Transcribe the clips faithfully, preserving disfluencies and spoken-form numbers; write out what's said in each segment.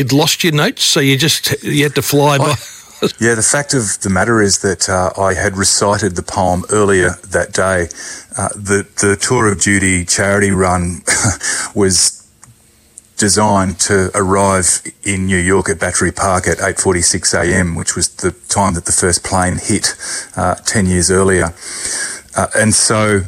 You'd lost your notes, so you just you had to fly by. Yeah, the fact of the matter is that uh, I had recited the poem earlier that day. Uh, the, the Tour of Duty charity run was designed to arrive in New York at Battery Park at eight forty-six a.m., which was the time that the first plane hit uh, ten years earlier. Uh, and so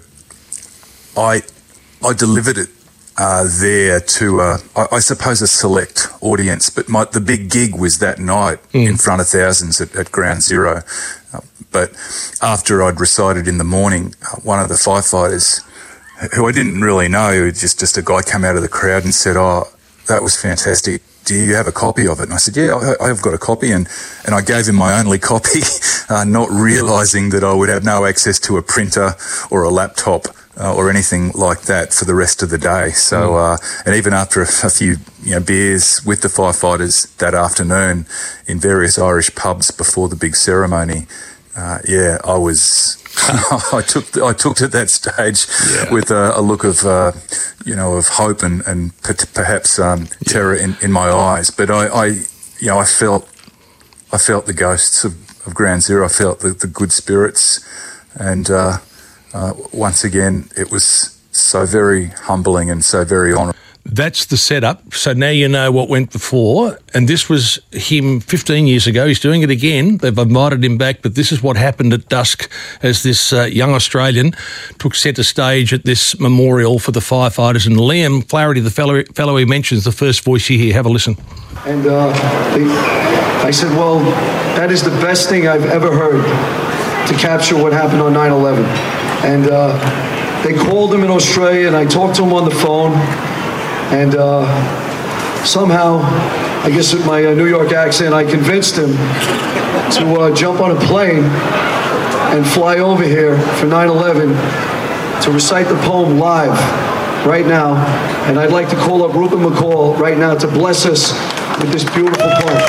I I delivered it uh, there to, uh, I, I suppose, a select audience, but my, the big gig was that night mm. in front of thousands at, at Ground Zero. Uh, but after I'd recited in the morning, uh, one of the firefighters, who I didn't really know, just, just a guy came out of the crowd and said, "Oh, that was fantastic. Do you have a copy of it?" And I said, "Yeah, I, I've got a copy." And, and I gave him my only copy, uh, not realising that I would have no access to a printer or a laptop uh, or anything like that for the rest of the day. So, uh, and even after a, a few you know, beers with the firefighters that afternoon in various Irish pubs before the big ceremony, uh, yeah, I was... I took I took to that stage yeah. with a, a look of uh, you know of hope and and perhaps um, terror in, in my eyes. But I, I you know I felt I felt the ghosts of, of Ground Zero. I felt the, the good spirits, and uh, uh, once again it was so very humbling and so very honourable. That's the setup. So now you know what went before. And this was him fifteen years ago. He's doing it again. They've invited him back. But this is what happened at dusk as this uh, young Australian took centre stage at this memorial for the firefighters. And Liam Flaherty, the fellow, fellow he mentions, the first voice you hear. Have a listen. And uh, they, I said, well, that is the best thing I've ever heard to capture what happened on nine eleven. And uh, they called him in Australia, and I talked to him on the phone. And uh, somehow, I guess with my uh, New York accent, I convinced him to uh, jump on a plane and fly over here for nine eleven to recite the poem live right now. And I'd like to call up Rupert McCall right now to bless us with this beautiful poem.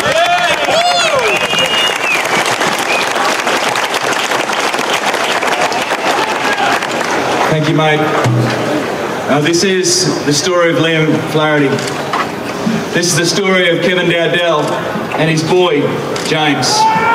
Thank you, mate. Uh, this is the story of Liam Flaherty. This is the story of Kevin Dowdell and his boy, James.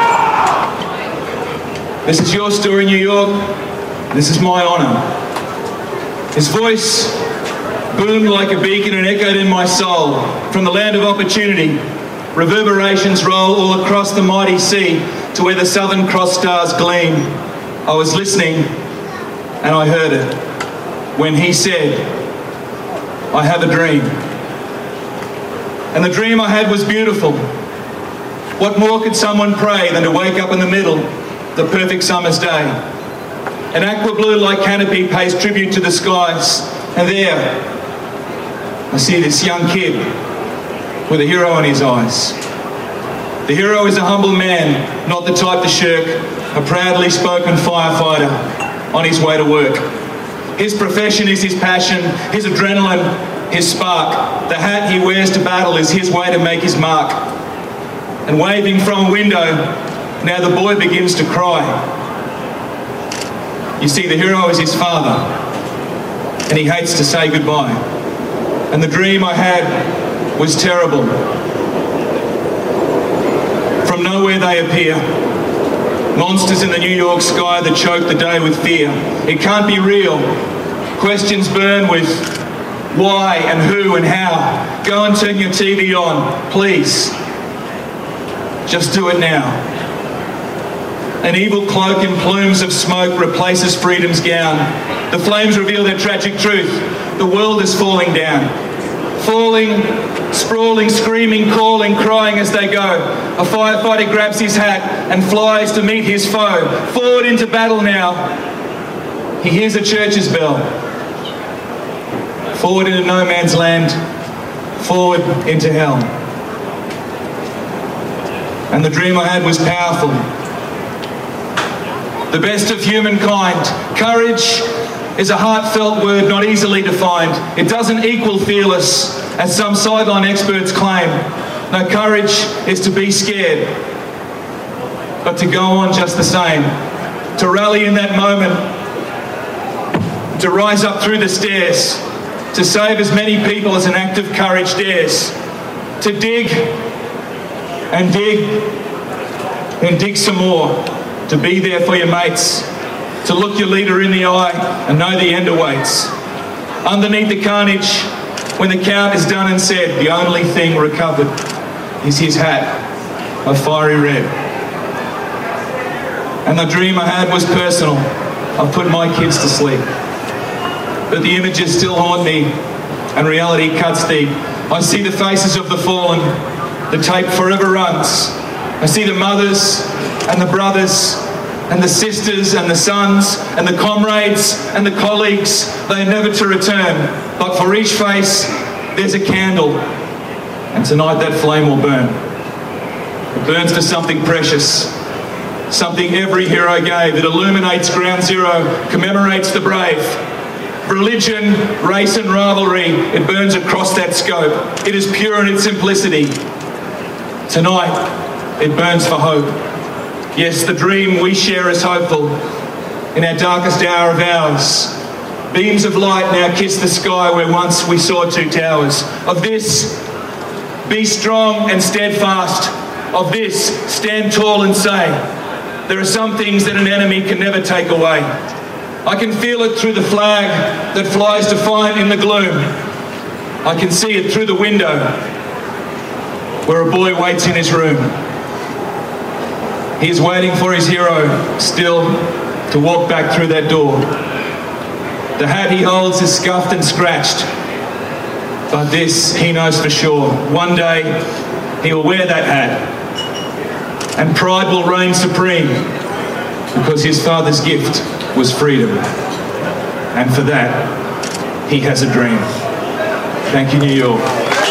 This is your story, New York. This is my honour. His voice boomed like a beacon and echoed in my soul. From the land of opportunity, reverberations roll all across the mighty sea to where the Southern Cross stars gleam. I was listening and I heard it. When he said, "I have a dream." And the dream I had was beautiful. What more could someone pray than to wake up in the middle of the perfect summer's day? An aqua blue like canopy pays tribute to the skies. And there, I see this young kid with a hero in his eyes. The hero is a humble man, not the type to shirk, a proudly spoken firefighter on his way to work. His profession is his passion, his adrenaline, his spark. The hat he wears to battle is his way to make his mark. And waving from a window, now the boy begins to cry. You see, the hero is his father, and he hates to say goodbye. And the dream I had was terrible. From nowhere they appear. Monsters in the New York sky that choke the day with fear. It can't be real. Questions burn with why and who and how. Go and turn your T V on, please. Just do it now. An evil cloak in plumes of smoke replaces freedom's gown. The flames reveal their tragic truth. The world is falling down. Falling, sprawling, screaming, calling, crying as they go. A firefighter grabs his hat and flies to meet his foe. Forward into battle now. He hears a church's bell. Forward into no man's land. Forward into hell. And the dream I had was powerful. The best of humankind. Courage is a heartfelt word not easily defined. It doesn't equal fearless, as some sideline experts claim. No, courage is to be scared, but to go on just the same. To rally in that moment, to rise up through the stairs, to save as many people as an act of courage dares. to dig and dig and dig some more, to be there for your mates, to look your leader in the eye and know the end awaits. Underneath the carnage, when the count is done and said, the only thing recovered is his hat of fiery red. And the dream I had was personal. I've put my kids to sleep. But the images still haunt me and reality cuts deep. I see the faces of the fallen. The tape forever runs. I see the mothers and the brothers and the sisters and the sons and the comrades and the colleagues. They are never to return. But for each face, there's a candle. And tonight that flame will burn. It burns for something precious. Something every hero gave. It illuminates ground zero, commemorates the brave. Religion, race and rivalry, it burns across that scope. It is pure in its simplicity. Tonight, it burns for hope. Yes, the dream we share is hopeful. In our darkest hour of hours, beams of light now kiss the sky where once we saw two towers. Of this, be strong and steadfast. Of this, stand tall and say, there are some things that an enemy can never take away. I can feel it through the flag that flies defiant in the gloom. I can see it through the window where a boy waits in his room. He is waiting for his hero still to walk back through that door. The hat he holds is scuffed and scratched, but this he knows for sure. One day he will wear that hat and pride will reign supreme because his father's gift was freedom. And for that, he has a dream. Thank you, New York.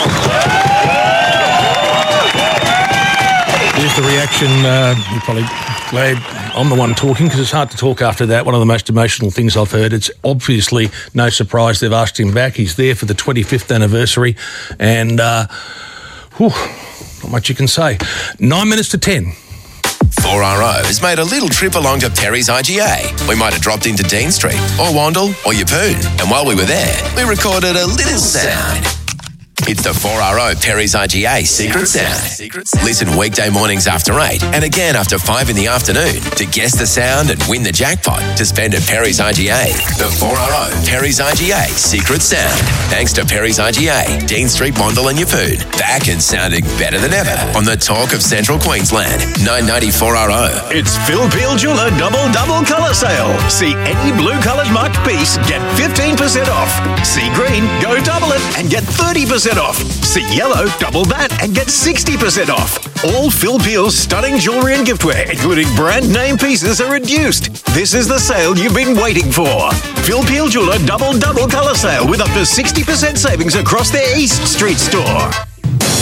Here's the reaction. Uh, you're probably glad I'm the one talking because it's hard to talk after that. One of the most emotional things I've heard. It's obviously no surprise they've asked him back. He's there for the twenty-fifth anniversary and uh, whew, not much you can say. Nine minutes to ten. four R O has made a little trip along to Perry's I G A. We might have dropped into Dean Street or Wandle or Yeppoon. And while we were there, we recorded a little sound. It's the four R O Perry's I G A Secret Sound. Listen weekday mornings after eight and again after five in the afternoon to guess the sound and win the jackpot to spend at Perry's I G A. The four R O Perry's I G A Secret Sound. Thanks to Perry's I G A, Dean Street, Wandle and Yeppoon. Back and sounding better than ever on the talk of Central Queensland. nine ninety four R O. It's Phil Peel Jeweller Double Double Colour Sale. See any blue coloured marked piece, get fifteen percent off. See green, go double it and get thirty percent off. See yellow, double that and get sixty percent off. All Phil Peel's stunning jewellery and giftware, including brand name pieces, are reduced. This is the sale you've been waiting for. Phil Peel Jeweller Double Double Colour Sale with up to sixty percent savings across their East Street store.